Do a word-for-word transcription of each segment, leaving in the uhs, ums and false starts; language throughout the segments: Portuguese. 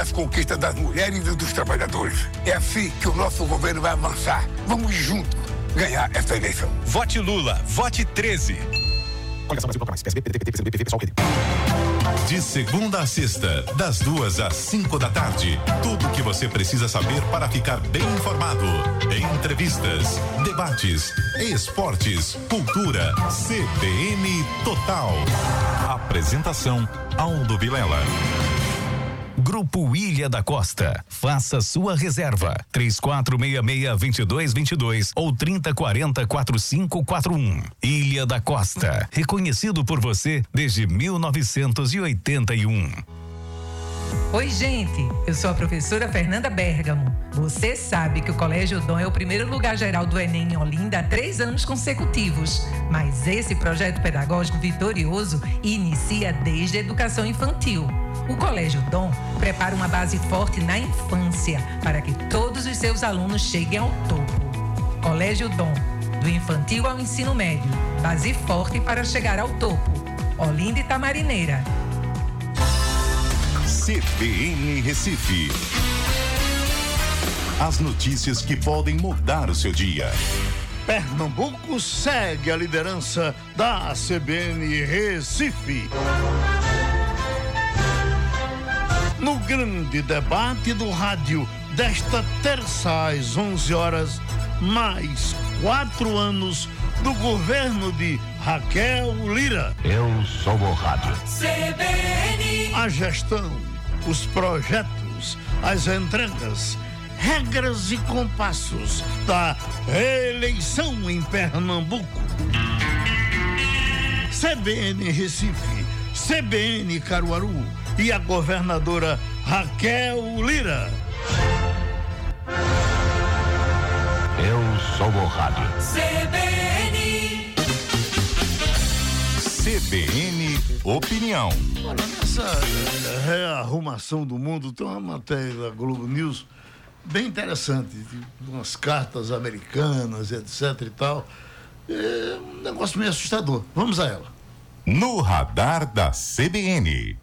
As conquistas das mulheres e dos trabalhadores. É assim que o nosso governo vai avançar. Vamos juntos ganhar essa eleição. Vote Lula, vote treze. De segunda a sexta, das duas às cinco da tarde, tudo o que você precisa saber para ficar bem informado. Entrevistas, debates, esportes, cultura, C B N Total. Apresentação Aldo Vilela. Grupo Ilha da Costa. Faça sua reserva. três quatro seis seis, dois dois dois dois ou trinta quarenta, quarenta e cinco quarenta e um. Ilha da Costa. Reconhecido por você desde mil novecentos e oitenta e um. Oi, gente. Eu sou a professora Fernanda Bergamo. Você sabe que o Colégio Dom é o primeiro lugar geral do Enem em Olinda há três anos consecutivos. Mas esse projeto pedagógico vitorioso inicia desde a educação infantil. O Colégio Dom prepara uma base forte na infância para que todos os seus alunos cheguem ao topo. Colégio Dom, do infantil ao ensino médio, base forte para chegar ao topo. Olinda e Tamarineira. C B N Recife. As notícias que podem mudar o seu dia. Pernambuco segue a liderança da C B N Recife. No grande debate do rádio desta terça às onze horas, mais quatro anos do governo de Raquel Lira. Eu sou o rádio. C B N. A gestão, os projetos, as entregas, regras e compassos da eleição em Pernambuco. C B N Recife, C B N Caruaru e a governadora Raquel Lira. Eu sou o rádio. C B N. C B N Opinião. Olha, nessa rearrumação do mundo, tem uma matéria da Globo News bem interessante, de umas cartas americanas, etc e tal. É um negócio meio assustador. Vamos a ela. No radar da C B N.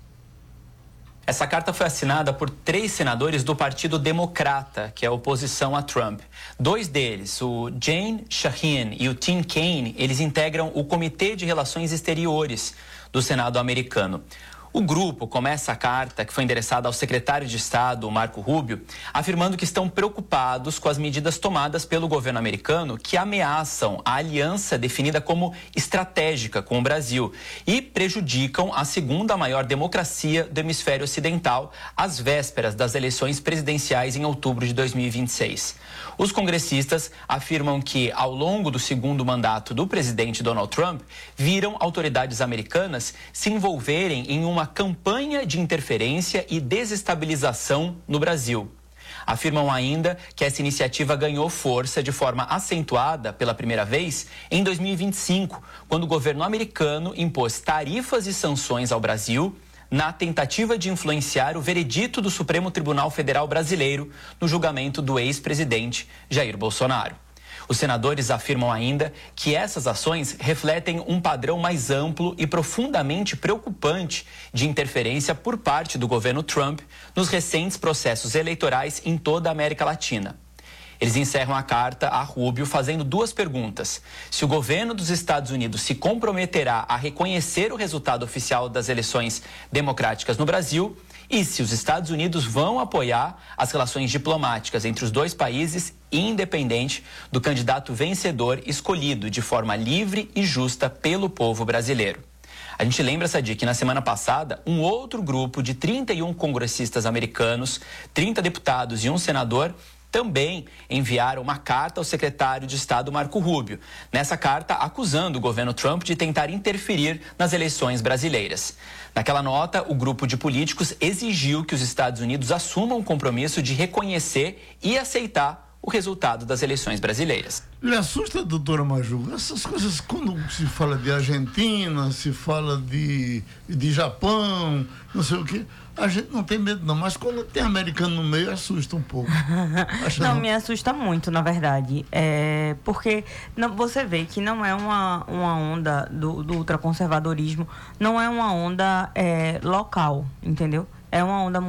Essa carta foi assinada por três senadores do Partido Democrata, que é a oposição a Trump. Dois deles, o Jane Shaheen e o Tim Kaine, eles integram o Comitê de Relações Exteriores do Senado americano. O grupo começa a carta, que foi endereçada ao secretário de Estado, Marco Rubio, afirmando que estão preocupados com as medidas tomadas pelo governo americano que ameaçam a aliança definida como estratégica com o Brasil e prejudicam a segunda maior democracia do hemisfério ocidental às vésperas das eleições presidenciais em outubro de dois mil e vinte e seis. Os congressistas afirmam que, ao longo do segundo mandato do presidente Donald Trump, viram autoridades americanas se envolverem em uma campanha de interferência e desestabilização no Brasil. Afirmam ainda que essa iniciativa ganhou força de forma acentuada pela primeira vez em dois mil e vinte e cinco, quando o governo americano impôs tarifas e sanções ao Brasil na tentativa de influenciar o veredito do Supremo Tribunal Federal Brasileiro no julgamento do ex-presidente Jair Bolsonaro. Os senadores afirmam ainda que essas ações refletem um padrão mais amplo e profundamente preocupante de interferência por parte do governo Trump nos recentes processos eleitorais em toda a América Latina. Eles encerram a carta a Rubio fazendo duas perguntas. Se o governo dos Estados Unidos se comprometerá a reconhecer o resultado oficial das eleições democráticas no Brasil e se os Estados Unidos vão apoiar as relações diplomáticas entre os dois países, independente do candidato vencedor escolhido de forma livre e justa pelo povo brasileiro. A gente lembra, Sadi, que na semana passada, um outro grupo de trinta e um congressistas americanos, trinta deputados e um senador, também enviaram uma carta ao secretário de Estado Marco Rubio. Nessa carta, acusando o governo Trump de tentar interferir nas eleições brasileiras. Naquela nota, o grupo de políticos exigiu que os Estados Unidos assumam o compromisso de reconhecer e aceitar o resultado das eleições brasileiras. Lhe assusta, doutora Maju, essas coisas, quando se fala de Argentina, se fala de, de Japão, não sei o quê, a gente não tem medo não, mas quando tem americano no meio, assusta um pouco. não, não, me assusta muito, na verdade, é, porque não, você vê que não é uma, uma onda do, do ultraconservadorismo, não é uma onda é, local, entendeu? É uma onda